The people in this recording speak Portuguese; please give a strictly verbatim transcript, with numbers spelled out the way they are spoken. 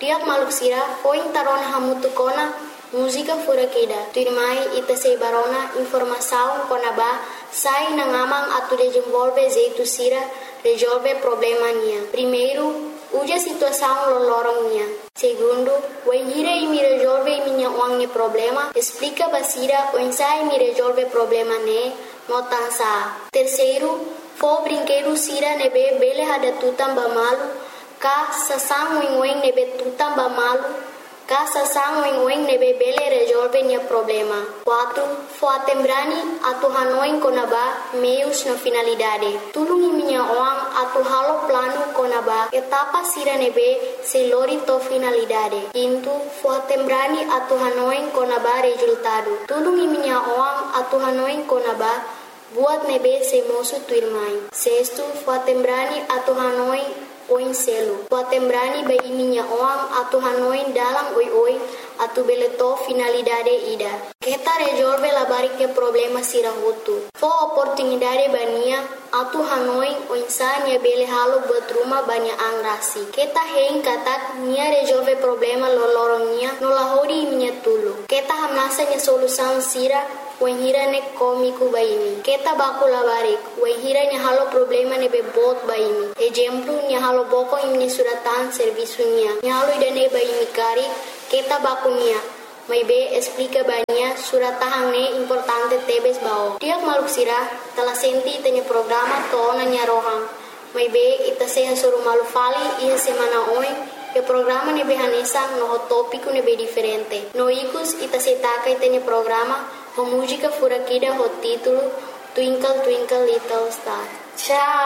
Tiap maluk sira foi tarona hamutukona música furakida. Tuirmai ita sei barona informação konaba sai na ngamang atu desenvolve jeito sira resolve problema nia. Primeiro, uja situação lolorong nia. Segundo, o hira e me resolve minha uang problema, explica basira o ensai me resolve problema ne, motansa. Terceiro, fo brinquedo sira nebe bele hada tutam bamalu, ka sasang wing wing nebe tutam bamalu, ka sasang wing wing nebe bele resolve nia problema. Quatro, fo atembrani atu hanoin konaba meios na finalidade. Tulungi minha uang atu halo plano konaba etapa sira nebe se lori to finalidade. Quinto, fo atembrani atu hanoin konaba resultado. Tulungi minha uang atu hanoin konaba buat nebe se mosu tuirmai. Sexto, fo atembrani atu hanoin oin selo. Fo atembrani bai minha uang atu hanoin dalam oi oi atu beleto finalidade ida. Kita resolve la bariknya problema sira hutu. Fo oportunidade bania atu hanoin oinsanya bele halo buat rumah banyak angrasi. Kita hein katak nia resolve problema lolorong nia nolahori minha tulu. Kita hamnasa nia solução sira wahira ne komiku baimi. Kita baku la barik wahira nia halo problema ne bebot baimi. Exemplo nia halo boko imni suratan serviço nia. Nia halo idane baimi kari kita baku nia. May be explica banyak surat tahangnya importante tebes bao. Tiap maluk sira telah senti tanya programa toona nya rohang. May be ita seha suruh malu fali iya semana oin e programa nebe hanesa no tópico nebe diferente. No ikus ita setaka itanya programa ho música furakida ho título Twinkle Twinkle Little Star. Tchau.